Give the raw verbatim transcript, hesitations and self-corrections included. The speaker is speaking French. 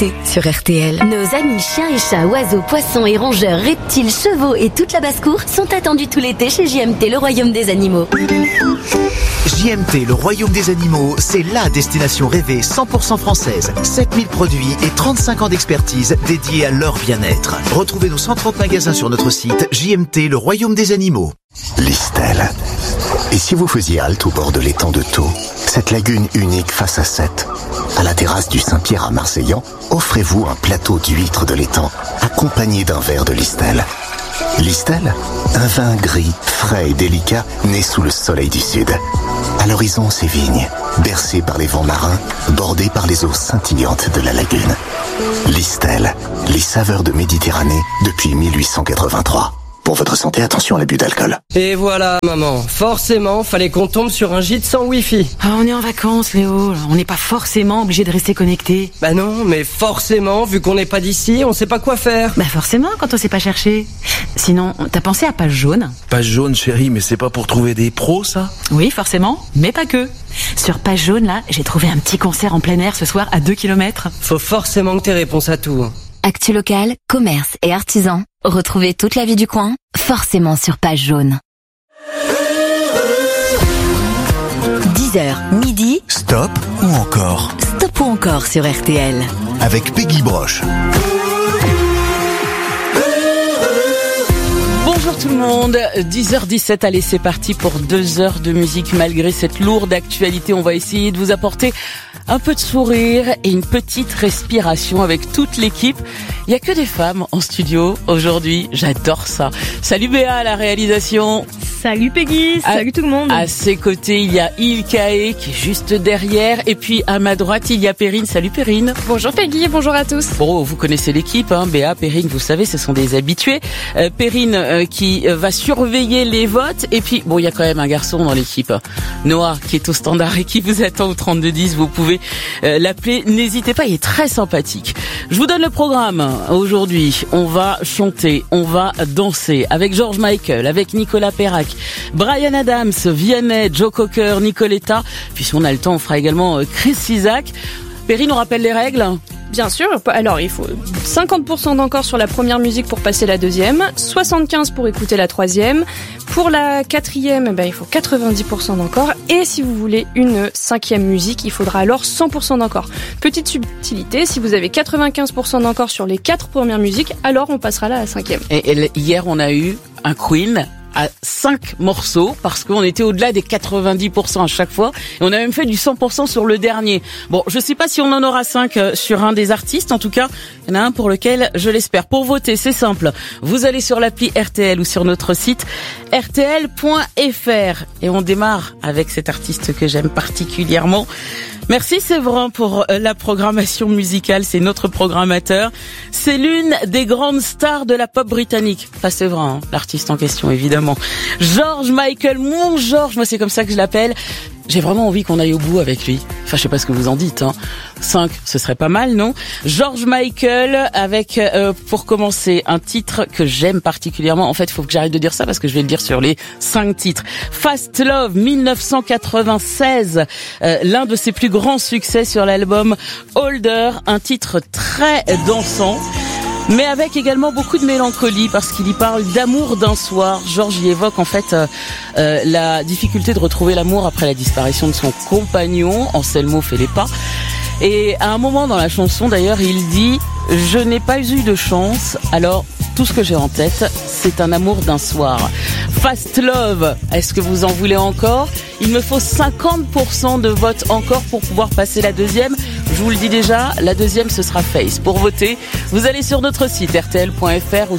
Sur R T L. Nos amis chiens et chats, oiseaux, poissons et rongeurs, reptiles, chevaux et toute la basse-cour sont attendus tout l'été chez J M T, le royaume des animaux. J M T, le royaume des animaux, c'est la destination rêvée cent pour cent française. sept mille produits et trente-cinq ans d'expertise dédiés à leur bien-être. Retrouvez nos cent trente magasins sur notre site J M T, le royaume des animaux. Listel. Et si vous faisiez halte au bord de l'étang de Thau, cette lagune unique face à Sète, à la terrasse du Saint-Pierre à Marseillan, offrez-vous un plateau d'huîtres de l'étang, accompagné d'un verre de Listel. Listel, un vin gris, frais et délicat, né sous le soleil du Sud. À l'horizon, ces vignes, bercées par les vents marins, bordées par les eaux scintillantes de la lagune. Listel, les saveurs de Méditerranée depuis mille huit cent quatre-vingt-trois. Pour votre santé, attention à l'abus d'alcool. Et voilà, maman. Forcément, fallait qu'on tombe sur un gîte sans wifi. Ah, on est en vacances, Léo. On n'est pas forcément obligé de rester connecté. Bah non, mais forcément, vu qu'on n'est pas d'ici, on sait pas quoi faire. Bah forcément, quand on sait pas chercher. Sinon, t'as pensé à Page Jaune? Page Jaune, chérie, mais c'est pas pour trouver des pros, ça? Oui, forcément, mais pas que. Sur Page Jaune, là, j'ai trouvé un petit concert en plein air ce soir à deux kilomètres. Faut forcément que t'aies réponse à tout. Actu local, commerce et artisans. Retrouvez toute la vie du coin, forcément sur Page Jaune. dix heures, midi. Stop ou encore? Stop ou encore sur R T L. Avec Peggy Broche. Bonjour tout le monde, dix heures dix-sept, allez c'est parti pour deux heures de musique. Malgré cette lourde actualité, on va essayer de vous apporter un peu de sourire et une petite respiration avec toute l'équipe. Il y a que des femmes en studio aujourd'hui, j'adore ça. Salut Béa à la réalisation. Salut Peggy, à, salut tout le monde. À ses côtés, il y a Ilkae qui est juste derrière. Et puis à ma droite, il y a Perrine. Salut Perrine. Bonjour Peggy, bonjour à tous. Bon, vous connaissez l'équipe, hein, Béa, Perrine, vous savez, ce sont des habitués. Euh, Perrine euh, qui va surveiller les votes. Et puis, bon, il y a quand même un garçon dans l'équipe, Noah, qui est au standard et qui vous attend au trente-deux dix. Vous pouvez euh, l'appeler, n'hésitez pas, il est très sympathique. Je vous donne le programme. Aujourd'hui, on va chanter, on va danser avec George Michael, avec Nicolas Perrac, Bryan Adams, Vianney, Joe Cocker, Nicoletta. Puis si on a le temps, on fera également Chris Isaak. Perrine, on rappelle les règles? Bien sûr, alors il faut cinquante pour cent d'encore sur la première musique pour passer la deuxième, soixante-quinze pour écouter la troisième. Pour la quatrième, eh ben, il faut quatre-vingt-dix pour cent d'encore. Et si vous voulez une cinquième musique, il faudra alors cent pour cent d'encore. Petite subtilité, si vous avez quatre-vingt-quinze pour cent d'encore sur les quatre premières musiques, alors on passera là à la cinquième. Et, et hier, on a eu un Queen à cinq morceaux parce qu'on était au-delà des quatre-vingt-dix pour cent à chaque fois et on a même fait du cent pour cent sur le dernier. Bon, je sais pas si on en aura cinq sur un des artistes, en tout cas, il y en a un pour lequel je l'espère. Pour voter, c'est simple. Vous allez sur l'appli R T L ou sur notre site R T L point F R et on démarre avec cet artiste que j'aime particulièrement. Merci Séverin pour la programmation musicale, c'est notre programmateur. C'est l'une des grandes stars de la pop britannique. Pas Séverin, hein, l'artiste en question évidemment. George Michael, mon George, moi c'est comme ça que je l'appelle. J'ai vraiment envie qu'on aille au bout avec lui. Enfin, je sais pas ce que vous en dites, hein. cinq, ce serait pas mal, non? George Michael, avec, euh, pour commencer, un titre que j'aime particulièrement. En fait, il faut que j'arrête de dire ça parce que je vais le dire sur les cinq titres. Fast Love, dix-neuf cent quatre-vingt-seize, euh, l'un de ses plus grands succès sur l'album Older, un titre très dansant. Mais avec également beaucoup de mélancolie parce qu'il y parle d'amour d'un soir. George y évoque en fait euh, euh, la difficulté de retrouver l'amour après la disparition de son compagnon. Anselmo fait les pas. Et à un moment dans la chanson d'ailleurs, il dit « Je n'ai pas eu de chance, alors tout ce que j'ai en tête, c'est un amour d'un soir. » Fast Love, est-ce que vous en voulez encore? Il me faut cinquante pour cent de votes encore pour pouvoir passer la deuxième. Je vous le dis déjà, la deuxième ce sera Face. Pour voter, vous allez sur notre site R T L point F R ou